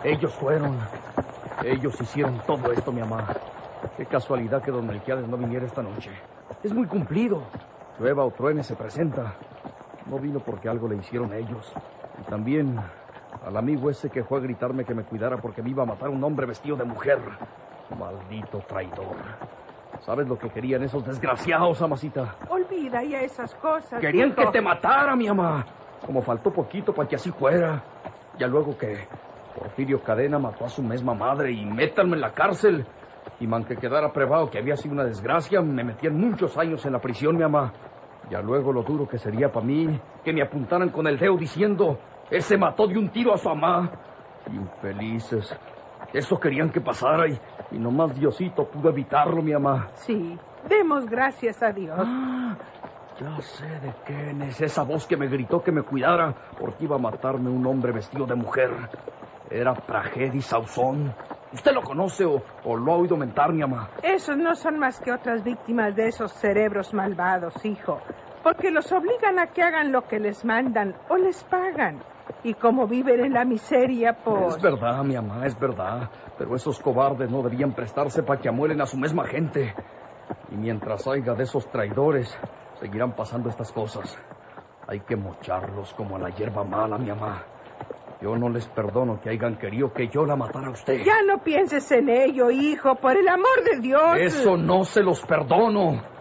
Ellos fueron. Ellos hicieron todo esto, mi mamá. Qué casualidad que don Melquiades no viniera esta noche. Es muy cumplido. Llueva o truene, se presenta. No vino porque algo le hicieron ellos. Y también al amigo ese que fue a gritarme que me cuidara porque me iba a matar un hombre vestido de mujer. Maldito traidor. ¿Sabes lo que querían esos desgraciados, amasita? Olvida ya esas cosas. Querían hijo. que te matara, mi mamá. Como faltó poquito para que así fuera. Ya luego que Porfirio Cadena mató a su misma madre y métanme en la cárcel. Y man que quedara probado que había sido una desgracia, me metían muchos años en la prisión, mi mamá. Ya luego lo duro que sería para mí que me apuntaran con el dedo diciendo: ese mató de un tiro a su mamá. Infelices. Eso querían que pasara y nomás Diosito pudo evitarlo, mi mamá. Sí, demos gracias a Dios. Ya sé de quién es esa voz que me gritó que me cuidara porque iba a matarme un hombre vestido de mujer. Era Prajedi Sauzón. ¿Usted lo conoce o lo ha oído mentar, mi mamá? Esos no son más que otras víctimas de esos cerebros malvados, hijo. Porque los obligan a que hagan lo que les mandan o les pagan. Y como viven en la miseria, pues... Es verdad, mi mamá, es verdad. Pero esos cobardes no debían prestarse para que amuelen a su misma gente. Y mientras haya de esos traidores, seguirán pasando estas cosas. Hay que mocharlos como a la hierba mala, mi mamá. Yo no les perdono que hayan querido que yo la matara a usted. Ya no pienses en ello, hijo, por el amor de Dios. Eso no se los perdono.